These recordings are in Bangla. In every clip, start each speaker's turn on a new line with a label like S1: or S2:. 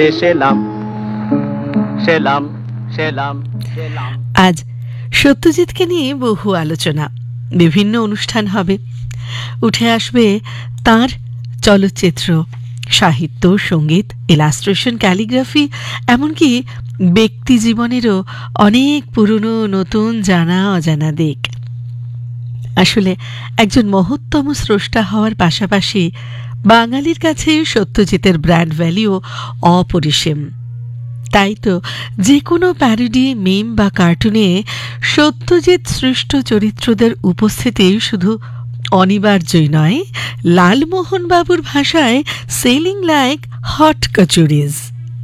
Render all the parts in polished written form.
S1: সেলাম সেলাম সেলাম সেলাম।
S2: আজ সত্যজিৎকে নিয়ে বহু আলোচনা, বিভিন্ন অনুষ্ঠান হবে, উঠে আসবে তার চলচ্চিত্র, সাহিত্য, সঙ্গীত, ইলাস্ট্রেশন, ক্যালিগ্রাফি, এমনকি ব্যক্তি জীবনেরও অনেক পুরনো নতুন জানা অজানা দিক। আসলে একজন মহত্তম স্রষ্টা হওয়ার পাশাপাশি বাঙালির কাছে সত্যজিতের ব্র্যান্ড ভ্যালিউ অপরিসীম। তাই তো যে কোনো প্যারোডি, মিম বা কার্টুনে সত্যজিৎ সৃষ্ট চরিত্রদের উপস্থিতি শুধু অনিবার্যই নয়, লালমোহন বাবুর ভাষায় সেলিং লাইক হট কচুরিজ।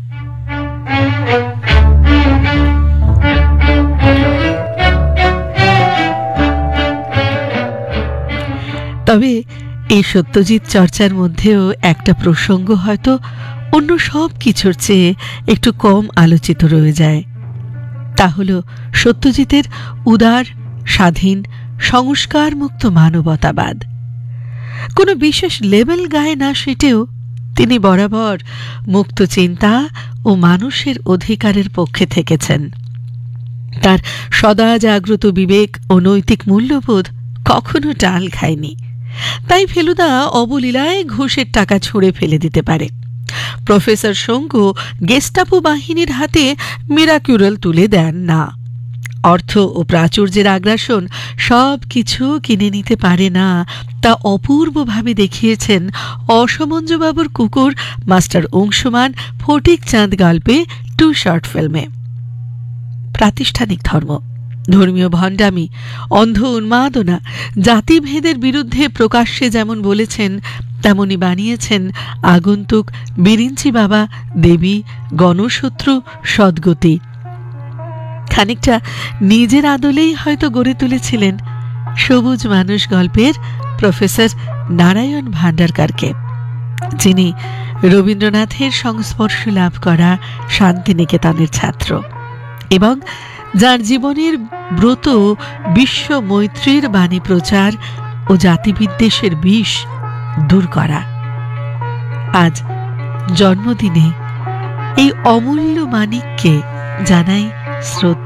S2: তবে এই সত্যজিৎ চর্চার মধ্যেও একটা প্রসঙ্গ হয়তো অন্য সব কিছুর চেয়ে একটু কম আলোচিত রয়ে যায়। তা হল সত্যজিতের উদার, স্বাধীন, সংস্কারমুক্ত মানবতাবাদ। কোনো বিশেষ লেবেল গায়ে না সেটেও তিনি বরাবর মুক্ত চিন্তা ও মানুষের অধিকারের পক্ষে থেকেছেন। তার সদা জাগ্রত বিবেক ও নৈতিক মূল্যবোধ কখনো টাল খায়নি। তাই ফেলুদা অবলীলায় ঘুষের টাকা ছুঁড়ে ফেলে দিতে পারে, প্রফেসর শঙ্কু গেস্টাপো বাহিনীর হাতে মিরাক্যুরাল তুলে দেন না, অর্থ ও প্রাচুর্যের আগ্রাসন সব কিছু কিনে নিতে পারে না, তা অপূর্বভাবে দেখিয়েছেন অসমঞ্জবাবুর কুকুর, মাস্টার অংশুমান, ফটিক চাঁদ গল্পে, 2 শর্ট ফিল্মে। প্রাতিষ্ঠানিক ধর্ম, ধর্মীয় ভণ্ডামি, অন্ধ উন্মাদনা, জাতিভেদের বিরুদ্ধে প্রকাশ্যে যেমন বলেছেন তেমনি বানিয়েছেন আগন্তুক, বিরিঞ্চি বাবা, দেবী, গণশত্রু, সদ্গতি। খানিকটা নিজের আদলেই হয়তো গড়ে তুলেছিলেন সবুজ মানুষ গল্পের প্রফেসর নারায়ণ ভান্ডারকরকে, যিনি রবীন্দ্রনাথের সংস্পর্শ লাভ করা শান্তিনিকেতনের ছাত্র এবং যার জীবনের ব্রত বিশ্ব মৈত্রীর বাণী প্রচার ও জাতিবিদ্বেষের বিষ দূর করা। আজ জন্মদিনে এই অমূল্য মানিককে জানাই শ্রদ্ধা।